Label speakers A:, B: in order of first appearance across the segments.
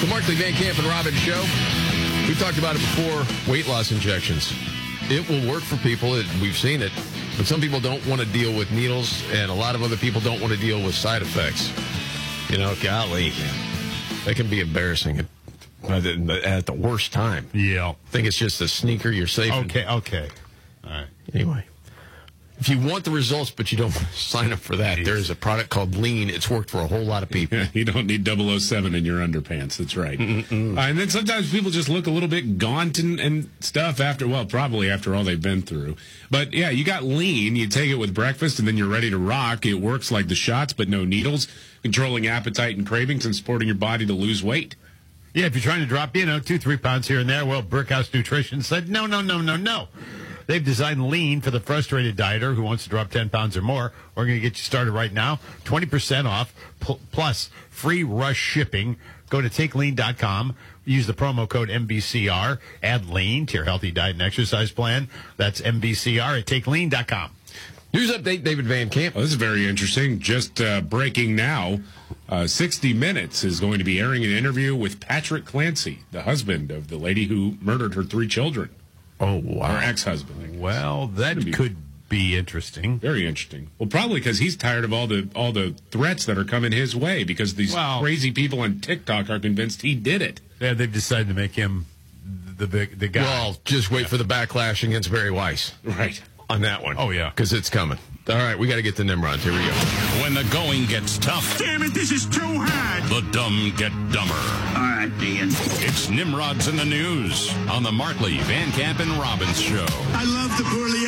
A: The Markley, Van Camp, and Robbins Show. We've talked about it before, weight loss injections. It will work for people. We've seen it. But some people don't want to deal with needles, and a lot of other people don't want to deal with side effects. You know, golly, that can be embarrassing at the worst time.
B: Yeah.
A: I think it's just a sneaker. You're safe.
B: Okay. All right.
A: Anyway. If you want the results, but you don't sign up for that, there is a product called Lean. It's worked for a whole lot of people.
C: Yeah, you don't need 007 in your underpants. That's right. And then sometimes people just look a little bit gaunt and stuff probably after all they've been through. But, yeah, you got Lean. You take it with breakfast, and then you're ready to rock. It works like the shots, but no needles, controlling appetite and cravings and supporting your body to lose weight.
B: Yeah, if you're trying to drop, 2-3 pounds here and there, well, Brickhouse Nutrition said, no. They've designed Lean for the frustrated dieter who wants to drop 10 pounds or more. We're going to get you started right now. 20% off, plus free rush shipping. Go to TakeLean.com. Use the promo code MBCR. Add Lean to your healthy diet and exercise plan. That's MBCR at TakeLean.com.
A: News update, David Van Camp.
C: Oh, this is very interesting. Just breaking now. 60 Minutes is going to be airing an interview with Patrick Clancy, the husband of the lady who murdered her 3 children.
A: Oh, wow.
C: Her ex-husband.
B: Well, that could be interesting.
C: Very interesting. Well, probably because he's tired of all the threats that are coming his way because these crazy people on TikTok are convinced he did it.
B: Yeah, they've decided to make him the guy.
A: Well, just wait for the backlash against Barry Weiss.
C: Right.
A: On that one.
B: Oh, yeah.
A: Because it's coming. All right, we got to get to Nimrods. Here we go.
D: When the going gets tough.
E: Damn it, this is too hard.
D: The dumb get dumber.
E: All right, Dan.
D: It's Nimrods in the News on the Markley, Van Camp, and Robbins Show.
E: I love the poorly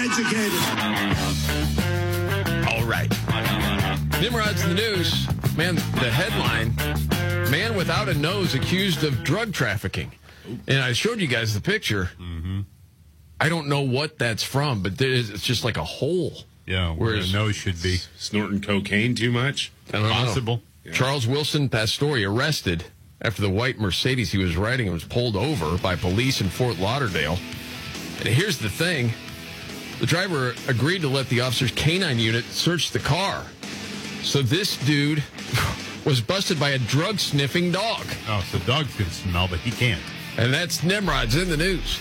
E: educated.
A: All right. Nimrods in the News. Man, the headline, man without a nose accused of drug trafficking. And I showed you guys the picture. Mm-hmm. I don't know what that's from, but it's just like a hole.
B: Yeah, where a nose should be.
C: Snorting cocaine too much?
A: I don't know.
B: Possible.
A: Yeah. Charles Wilson Pastore arrested after the white Mercedes he was riding was pulled over by police in Fort Lauderdale. And here's the thing. The driver agreed to let the officer's canine unit search the car. So this dude was busted by a drug-sniffing dog.
B: Oh, so dogs can smell, but he can't.
A: And that's Nimrod's in the News.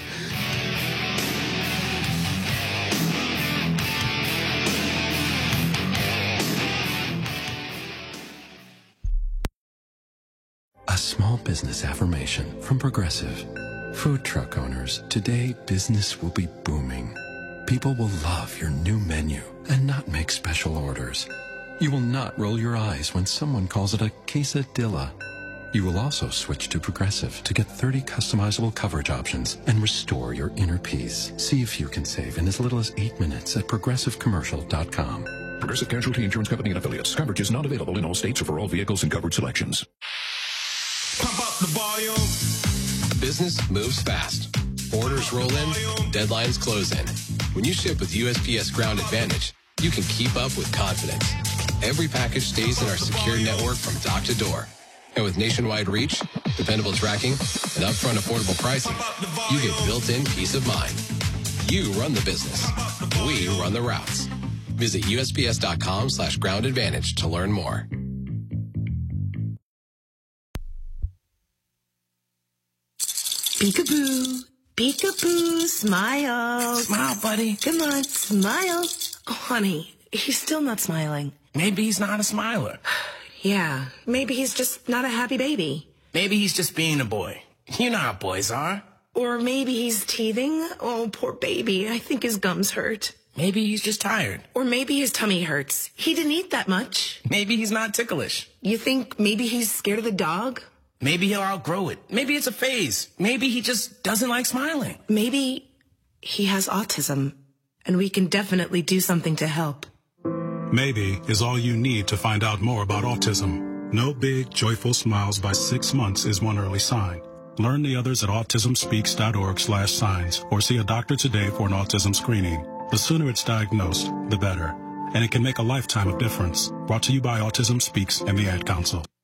F: A small business affirmation from Progressive. Food truck owners, today business will be booming. People will love your new menu and not make special orders. You will not roll your eyes when someone calls it a quesadilla. You will also switch to Progressive to get 30 customizable coverage options and restore your inner peace. See if you can save in as little as 8 minutes at ProgressiveCommercial.com.
G: Progressive Casualty Insurance Company and Affiliates. Coverage is not available in all states or for all vehicles and coverage selections.
E: Pump up the volume.
H: Business moves fast. Orders roll in, deadlines close in. When you ship with USPS Ground Advantage, you can keep up with confidence. Every package stays in our secure network from dock to door. And with nationwide reach, dependable tracking, and upfront affordable pricing, you get built-in peace of mind. You run the business. We run the routes. Visit USPS.com/Ground Advantage to learn more.
I: Peekaboo, peekaboo, smile.
J: Smile, buddy.
I: Come on, smile. Oh, honey, he's still not smiling.
J: Maybe he's not a smiler.
I: Yeah, maybe he's just not a happy baby.
J: Maybe he's just being a boy. You know how boys are.
I: Or maybe he's teething. Oh, poor baby. I think his gums hurt.
J: Maybe he's just tired.
I: Or maybe his tummy hurts. He didn't eat that much.
J: Maybe he's not ticklish.
I: You think maybe he's scared of the dog?
J: Maybe he'll outgrow it. Maybe it's a phase. Maybe he just doesn't like smiling.
I: Maybe he has autism, and we can definitely do something to help.
K: Maybe is all you need to find out more about autism. No big, joyful smiles by 6 months is one early sign. Learn the others at autismspeaks.org/signs or see a doctor today for an autism screening. The sooner it's diagnosed, the better. And it can make a lifetime of difference. Brought to you by Autism Speaks and the Ad Council.